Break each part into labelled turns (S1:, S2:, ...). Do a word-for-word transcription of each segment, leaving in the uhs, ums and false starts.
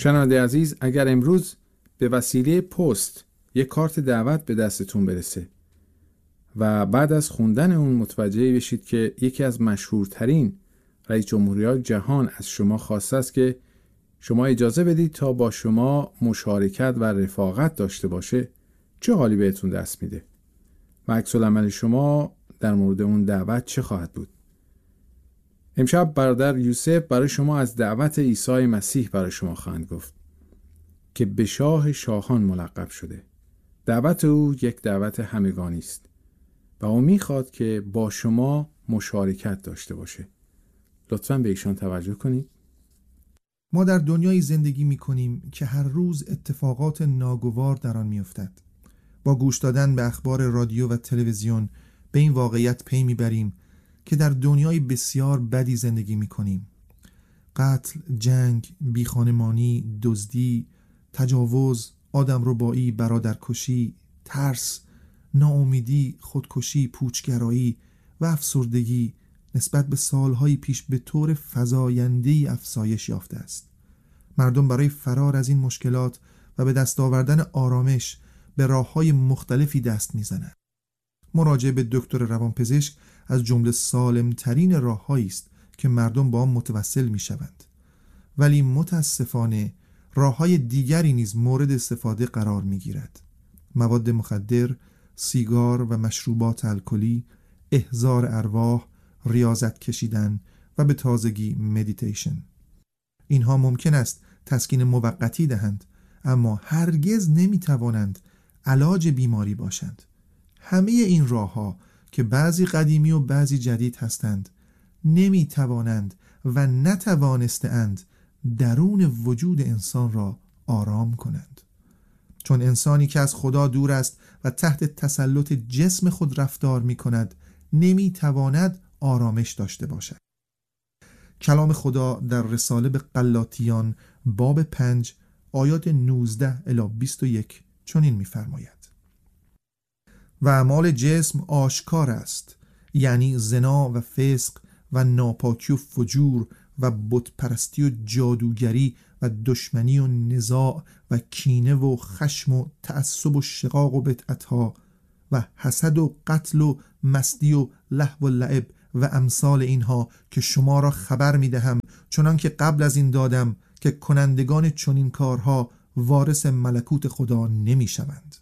S1: شنونده عزیز، اگر امروز به وسیله پست یک کارت دعوت به دستتون برسه و بعد از خوندن اون متوجه بشید که یکی از مشهورترین رئیس جمهوریان جهان از شما خواسته است که شما اجازه بدید تا با شما مشارکت و رفاقت داشته باشه، چه حالی بهتون دست میده و عکس العمل شما در مورد اون دعوت چه خواهد بود؟ امشب برادر یوسف برای شما از دعوت عیسی مسیح برای شما خواهند گفت که به شاه شاهان ملقب شده. دعوت او یک دعوت همگانی است و او میخواد که با شما مشارکت داشته باشه. لطفاً به ایشان توجه کنید.
S2: ما در دنیای زندگی میکنیم که هر روز اتفاقات ناگوار در آن میافتد. با گوش دادن به اخبار رادیو و تلویزیون به این واقعیت پی میبریم که در دنیای بسیار بدی زندگی میکنیم. قتل، جنگ، بیخانمانی، دزدی، تجاوز، آدمربایی، برادرکشی، ترس، ناامیدی، خودکشی، پوچگرایی و افسردگی نسبت به سالهای پیش به طور فزاینده‌ای افزایش یافته است. مردم برای فرار از این مشکلات و به دست آوردن آرامش به راه‌های مختلفی دست می‌زنند. مراجعه به دکتر روانپزشک از جمله سالم‌ترین راه‌هایی است که مردم با آن متوسل می‌شوند. ولی متأسفانه راه‌های دیگری نیز مورد استفاده قرار می‌گیرد. مواد مخدر، سیگار و مشروبات الکلی، احضار ارواح، ریاضت کشیدن و به تازگی مدیتیشن. اینها ممکن است تسکین موقتی دهند، اما هرگز نمی‌توانند علاج بیماری باشند. همه این راه‌ها که بعضی قدیمی و بعضی جدید هستند نمی‌توانند و نتوانسته‌اند درون وجود انسان را آرام کنند، چون انسانی که از خدا دور است و تحت تسلط جسم خود رفتار می‌کند نمی‌تواند آرامش داشته باشد. کلام خدا در رساله به غلاطیان باب پنج آیات نوزده الی بیست و یک چنین می‌فرماید: و اعمال جسم آشکار است، یعنی زنا و فسق و ناپاکی و فجور و بتپرستی و جادوگری و دشمنی و نزاع و کینه و خشم و تعصب و شقاق و بدعتها و حسد و قتل و مستی و لهو و لعب و امثال اینها که شما را خبر می‌دهم، چنان که قبل از این دادم که کنندگان چنین کارها وارث ملکوت خدا نمی‌شوند.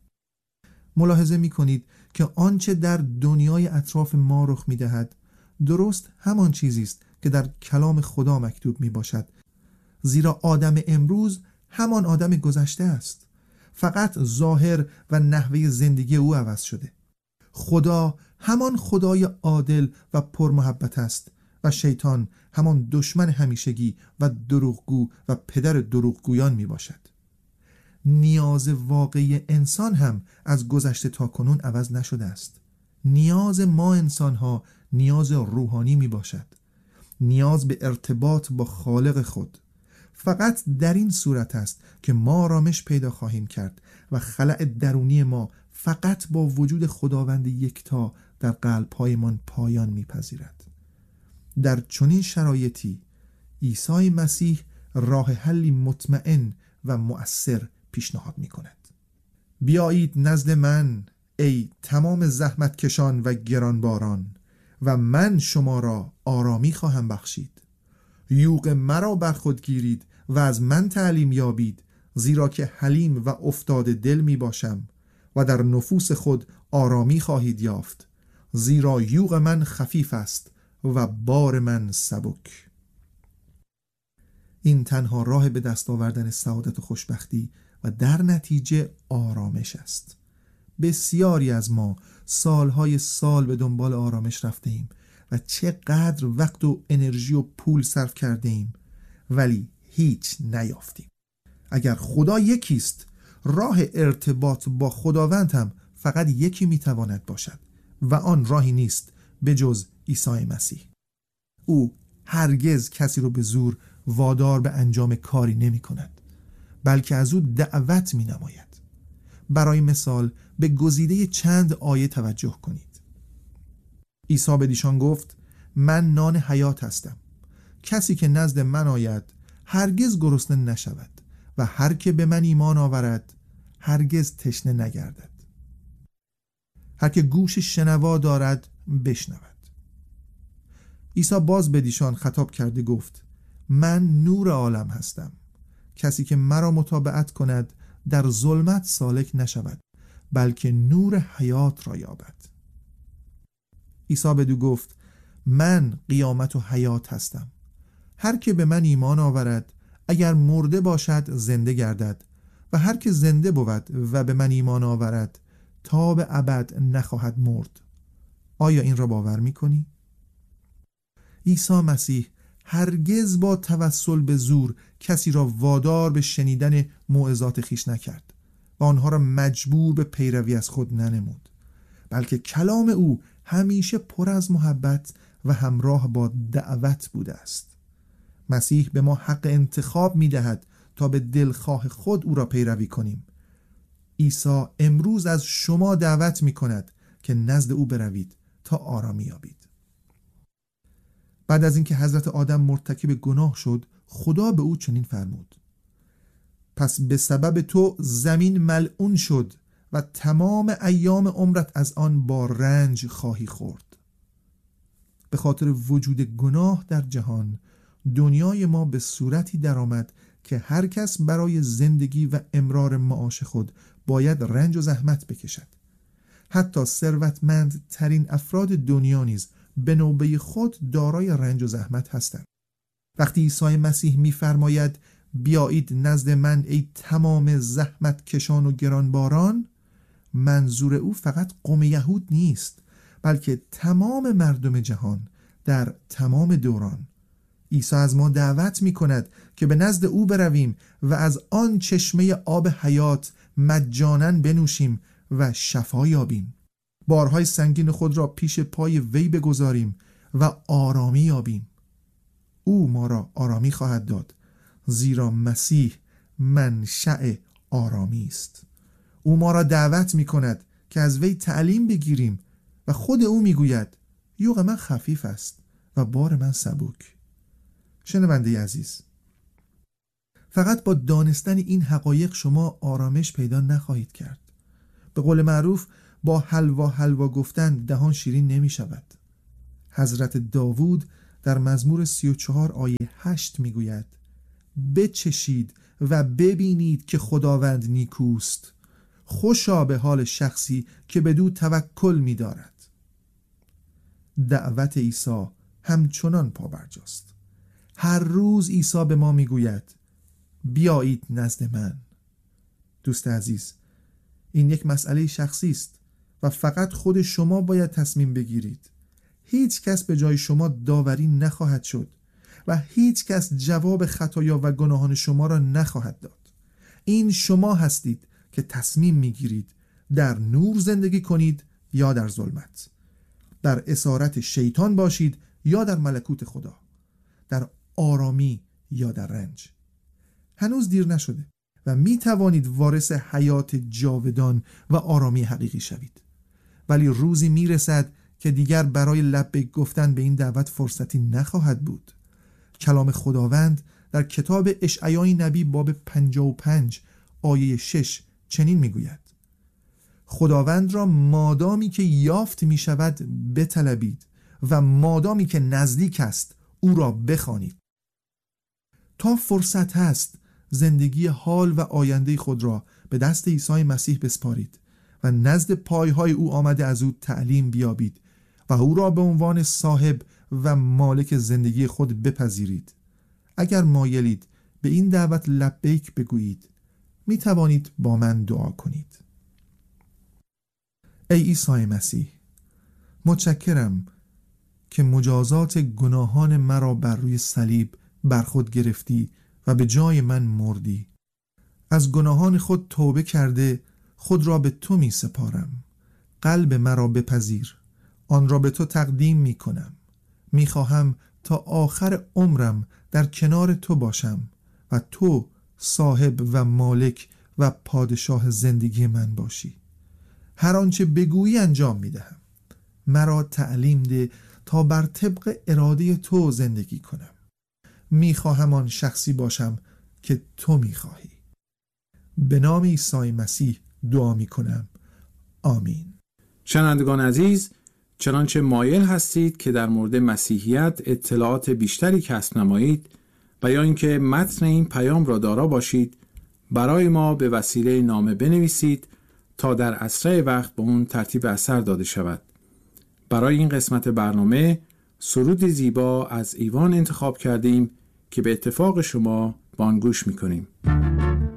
S2: ملاحظه می‌کنید که آنچه در دنیای اطراف ما رخ می‌دهد درست همان چیزی است که در کلام خدا مکتوب میباشد، زیرا آدم امروز همان آدم گذشته است، فقط ظاهر و نحوه زندگی او عوض شده. خدا همان خدای عادل و پرمحبت است و شیطان همان دشمن همیشگی و دروغگو و پدر دروغگویان میباشد. نیاز واقعی انسان هم از گذشته تا کنون عوض نشده است. نیاز ما انسان‌ها نیاز روحانی می باشد، نیاز به ارتباط با خالق خود. فقط در این صورت است که ما آرامش پیدا خواهیم کرد و خلأ درونی ما فقط با وجود خداوند یکتا در قلب‌هایمان پایان می‌پذیرد. در چنین شرایطی عیسی مسیح راه حلی مطمئن و مؤثر پیشنهاد می‌کند. بیایید نزد من ای تمام زحمت کشان و گرانباران و من شما را آرامی خواهم بخشید. یوغ مرا بر خود گیرید و از من تعلیم یابید، زیرا که حلیم و افتاده دل می باشم و در نفوس خود آرامی خواهید یافت، زیرا یوغ من خفیف است و بار من سبک. این تنها راه به دست آوردن سعادت و خوشبختی و در نتیجه آرامش است. بسیاری از ما سالهای سال به دنبال آرامش رفته ایم و چقدر وقت و انرژی و پول صرف کرده ایم ولی هیچ نیافتیم. اگر خدا یکیست، راه ارتباط با خداوند هم فقط یکی میتواند باشد و آن راهی نیست به جز عیسی مسیح. او هرگز کسی رو به زور وادار به انجام کاری نمی کند، بلکه از او دعوت می نماید. برای مثال به گزیده چند آیه توجه کنید. عیسی به ایشان گفت: من نان حیات هستم. کسی که نزد من آید هرگز گرسنه نشود و هر که به من ایمان آورد هرگز تشنه نگردد. هر که گوش شنوا دارد بشنود. عیسی باز به ایشان خطاب کرده گفت: من نور عالم هستم. کسی که مرا متابعت کند در ظلمت سالک نشود، بلکه نور حیات را یابد. عیسی بدو گفت: من قیامت و حیات هستم. هر که به من ایمان آورد اگر مرده باشد زنده گردد، و هر که زنده بود و به من ایمان آورد تا به ابد نخواهد مرد. آیا این را باور می‌کنی؟ عیسی مسیح هرگز با توسل به زور کسی را وادار به شنیدن موعظات خویش نکرد و آنها را مجبور به پیروی از خود ننمود، بلکه کلام او همیشه پر از محبت و همراه با دعوت بوده است. مسیح به ما حق انتخاب می‌دهد تا به دلخواه خود او را پیروی کنیم. عیسی امروز از شما دعوت می‌کند که نزد او بروید تا آرامی یابید. بعد از اینکه حضرت آدم مرتکب گناه شد، خدا به او چنین فرمود: پس به سبب تو زمین ملعون شد و تمام ایام عمرت از آن با رنج خواهی خورد. به خاطر وجود گناه در جهان، دنیای ما به صورتی درآمد که هر کس برای زندگی و امرار معاش خود باید رنج و زحمت بکشد. حتی ثروتمند ترین افراد دنیا نیز به نوبه خود دارای رنج و زحمت هستند. وقتی عیسی مسیح می‌فرماید بیایید نزد من ای تمام زحمت کشان و گرانباران، منظور او فقط قوم یهود نیست، بلکه تمام مردم جهان در تمام دوران. عیسی از ما دعوت می‌کند که به نزد او برویم و از آن چشمه آب حیات مجاناً بنوشیم و شفا یابیم. بارهای سنگین خود را پیش پای وی بگذاریم و آرامی یابیم. او ما را آرامی خواهد داد، زیرا مسیح منشأ آرامی است. او ما را دعوت می‌کند که از وی تعلیم بگیریم و خود او می‌گوید یوغ من خفیف است و بار من سبک. شنونده عزیز، فقط با دانستن این حقایق شما آرامش پیدا نخواهید کرد. به قول معروف با حلوا حلوا گفتن دهان شیرین نمی شود. حضرت داوود در مزمور سی و چهار آیه هشت می گوید: بچشید و ببینید که خداوند نیکوست، خوشا به حال شخصی که بدو توکل می دارد. دعوت عیسی همچنان پابرجاست. هر روز عیسی به ما می گوید بیایید نزد من. دوست عزیز، این یک مسئله شخصی است و فقط خود شما باید تصمیم بگیرید. هیچ کس به جای شما داوری نخواهد شد و هیچ کس جواب خطایا و گناهان شما را نخواهد داد. این شما هستید که تصمیم میگیرید در نور زندگی کنید یا در ظلمت، در اسارت شیطان باشید یا در ملکوت خدا، در آرامی یا در رنج. هنوز دیر نشده و می توانید وارث حیات جاودان و آرامی حقیقی شوید. ولی روزی می رسد که دیگر برای لبیک گفتن به این دعوت فرصتی نخواهد بود. کلام خداوند در کتاب اشعیای نبی باب پنجاه و پنج آیه شش چنین می گوید: خداوند را مادامی که یافت می شود بطلبید و مادامی که نزدیک است او را بخوانید. تا فرصت هست زندگی حال و آینده خود را به دست عیسی مسیح بسپارید و نزد پایهای او آمده از او تعلیم بیابید و او را به عنوان صاحب و مالک زندگی خود بپذیرید. اگر مایلید به این دعوت لبیک بگویید، می توانید با من دعا کنید. ای عیسی مسیح، متشکرم که مجازات گناهان مرا بر روی صلیب بر خود گرفتی و به جای من مردی. از گناهان خود توبه کرده خود را به تو می سپارم. قلب مرا بپذیر، آن را به تو تقدیم می کنم. می خواهم تا آخر عمرم در کنار تو باشم و تو صاحب و مالک و پادشاه زندگی من باشی. هر آنچه بگویی انجام می دهم. مرا تعلیم ده تا بر طبق اراده تو زندگی کنم میخواهم آن شخصی باشم که تو میخواهی. به نام عیسی مسیح دعا میکنم. آمین.
S1: شنوندگان عزیز، چنانچه مایل هستید که در مورد مسیحیت اطلاعات بیشتری کسب نمایید و یا اینکه متن این پیام را دارا باشید، برای ما به وسیله نامه بنویسید تا در اسرع وقت به اون ترتیب اثر داده شود. برای این قسمت برنامه سرود زیبا از ایوان انتخاب کردیم که به اتفاق شما با آن گوش می‌کنیم.